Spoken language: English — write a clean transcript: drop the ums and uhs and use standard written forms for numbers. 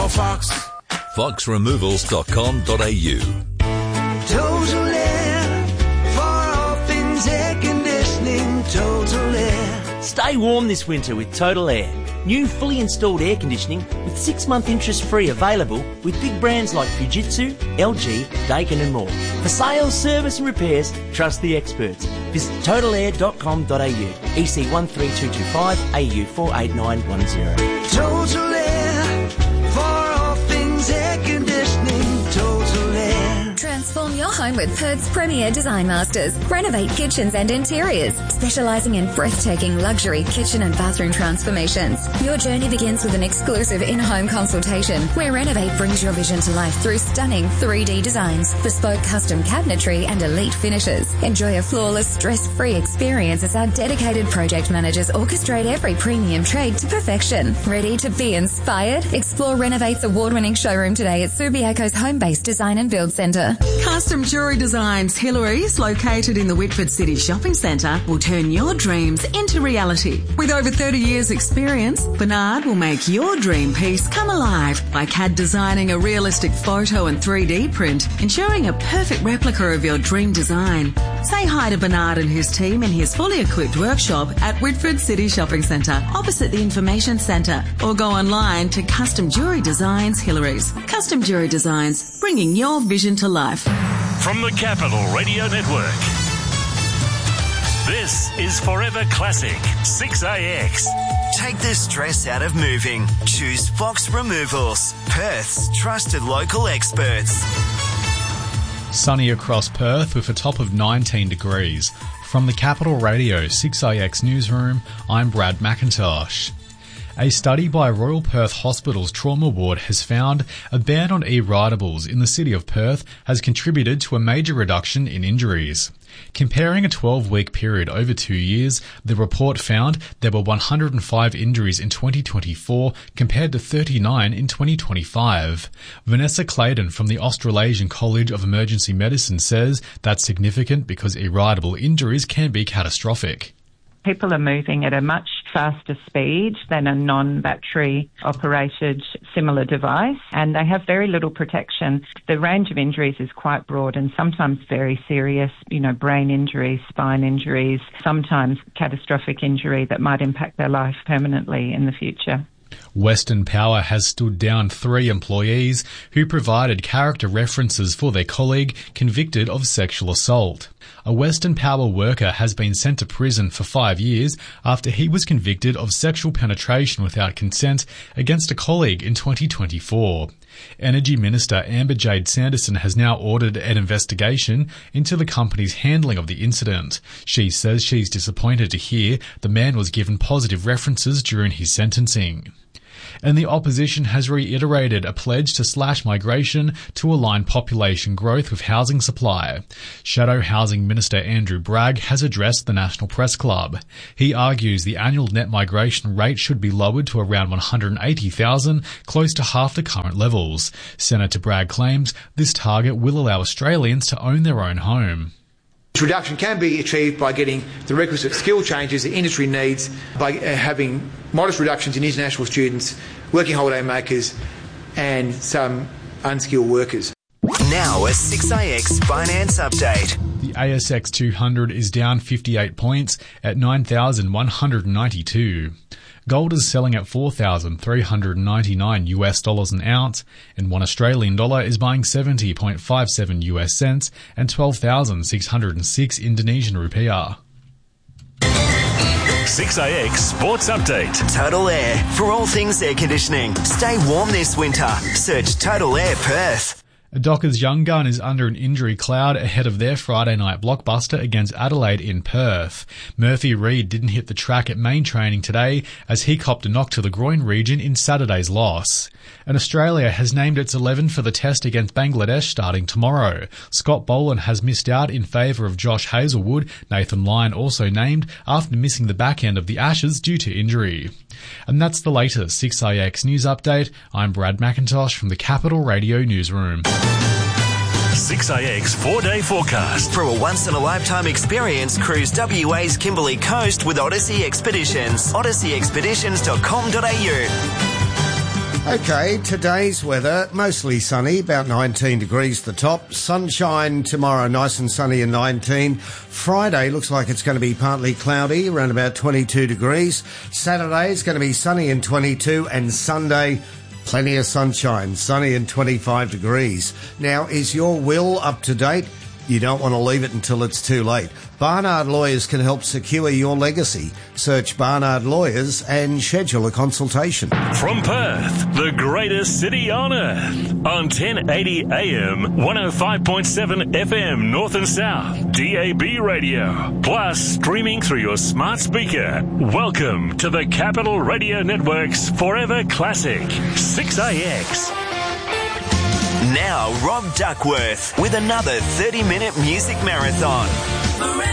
Fox. foxremovals.com.au. Total Air, for all things air conditioning, Total Air. Stay warm this winter with Total Air. New fully installed air conditioning with 6-month interest-free available with big brands like Fujitsu, LG, Daikin and more. For sales, service and repairs, trust the experts. Visit totalair.com.au, EC 13225, AU 48910. Total Air, for all things air conditioning, Total Air. Transform your home with Perth's premier design masters. Renovate kitchens and interiors, specialising in breathtaking luxury kitchen and bathroom transformations. Your journey begins with an exclusive in-home consultation where Renovate brings your vision to life through stunning 3D designs, bespoke custom cabinetry and elite finishes. Enjoy a flawless, stress-free experience as our dedicated project managers orchestrate every premium trade to perfection. Ready to be inspired? Explore Renovate's award-winning showroom today at Subiaco's home-based design and build centre. Custom Jewellery Designs Hillary's, located in the Whitford City Shopping Centre, will turn your dreams into reality. With over 30 years' experience, Bernard will make your dream piece come alive by CAD designing a realistic photo and 3D print, ensuring a perfect replica of your dream design. Say hi to Bernard and his team in his fully equipped workshop at Whitford City Shopping Centre, opposite the Information Centre, or go online to Custom Jewellery Designs Hillary's. Custom Jewellery Designs, bringing your vision to life. From the Capital Radio Network, this is Forever Classic 6AX. Take the stress out of moving. Choose Fox Removals, Perth's trusted local experts. Sunny across Perth with a top of 19 degrees. From the Capital Radio 6AX newsroom, I'm Brad McIntosh. A study by Royal Perth Hospital's Trauma Ward has found a ban on e-ridables in the city of Perth has contributed to a major reduction in injuries. Comparing a 12-week period over 2 years, the report found there were 105 injuries in 2024 compared to 39 in 2025. Vanessa Clayton from the Australasian College of Emergency Medicine says that's significant because e-ridable injuries can be catastrophic. People are moving at a much faster speed than a non-battery operated similar device, and they have very little protection. The range of injuries is quite broad and sometimes very serious, brain injuries, spine injuries, sometimes catastrophic injury that might impact their life permanently in the future. Western Power has stood down 3 employees who provided character references for their colleague convicted of sexual assault. A Western Power worker has been sent to prison for 5 years after he was convicted of sexual penetration without consent against a colleague in 2024. Energy Minister Amber Jade Sanderson has now ordered an investigation into the company's handling of the incident. She says she's disappointed to hear the man was given positive references during his sentencing. And the opposition has reiterated a pledge to slash migration to align population growth with housing supply. Shadow Housing Minister Andrew Bragg has addressed the National Press Club. He argues the annual net migration rate should be lowered to around 180,000, close to half the current levels. Senator Bragg claims this target will allow Australians to own their own home. This reduction can be achieved by getting the requisite skill changes the industry needs, by having modest reductions in international students, working holiday makers and some unskilled workers. Now a 6AX finance update. The ASX 200 is down 58 points at 9,192. Gold is selling at $4,399 an ounce, and $1 Australian dollar is buying 70.57 US cents and 12,606 Indonesian rupiah. 6AX Sports Update. Total Air, for all things air conditioning. Stay warm this winter. Search Total Air Perth. A Dockers young gun is under an injury cloud ahead of their Friday night blockbuster against Adelaide in Perth. Murphy Reid didn't hit the track at main training today as he copped a knock to the groin region in Saturday's loss. And Australia has named its 11 for the test against Bangladesh starting tomorrow. Scott Boland has missed out in favour of Josh Hazlewood. Nathan Lyon also named after missing the back end of the Ashes due to injury. And that's the latest 6AX News Update. I'm Brad McIntosh from the Capital Radio Newsroom. 6AX 4-day forecast. For a once-in-a-lifetime experience, cruise WA's Kimberley Coast with Odyssey Expeditions. OdysseyExpeditions.com.au. Okay, today's weather, mostly sunny, about 19 degrees the top. Sunshine tomorrow, nice and sunny and 19. Friday looks like it's going to be partly cloudy, around about 22 degrees. Saturday is going to be sunny and 22, and Sunday, plenty of sunshine, sunny and 25 degrees. Now, is your will up to date? You don't want to leave it until it's too late. Barnard Lawyers can help secure your legacy. Search Barnard Lawyers and schedule a consultation. From Perth, the greatest city on earth. On 1080 AM, 105.7 FM North and South, DAB radio. Plus, streaming through your smart speaker. Welcome to the Capital Radio Network's Forever Classic, 6AX. Now, Rob Duckworth with another 30-minute music marathon.